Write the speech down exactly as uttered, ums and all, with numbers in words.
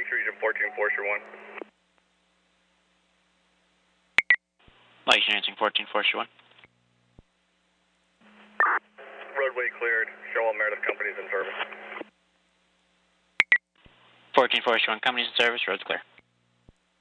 Region fourteen Forester one. Light answering fourteen Forester one. Roadway cleared. Show all Meredith companies in service. fourteen Forester one, companies in service, roads clear.